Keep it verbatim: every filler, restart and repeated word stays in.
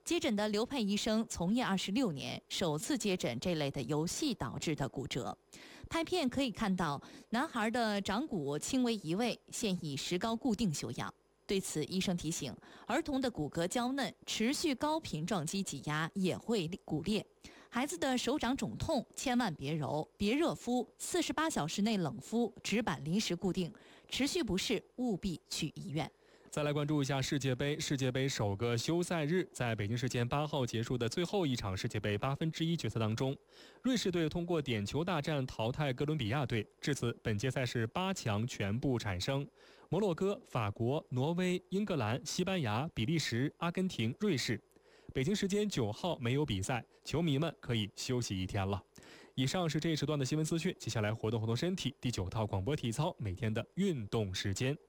接诊的刘佩医生从业二十六年，首次接诊这类的游戏导致的骨折。拍片可以看到，男孩的掌骨轻微移位，现已石膏固定休养。对此，医生提醒，儿童的骨骼娇嫩，持续高频撞击挤压也会骨裂。孩子的手掌肿痛，千万别揉，别热敷，四十八小时内冷敷，指板临时固定。持续不适，务必去医院。 再来关注一下世界杯。世界杯首个休赛日，在北京时间八号结束的最后一场世界杯八分之一决赛当中，瑞士队通过点球大战淘汰哥伦比亚队，至此本届赛事八强全部产生。摩洛哥、法国、挪威、英格兰、西班牙、比利时、阿根廷、瑞士。北京时间九号没有比赛，球迷们可以休息一天了。以上是这一时段的新闻资讯，接下来活动活动身体，第九套广播体操每天的运动时间。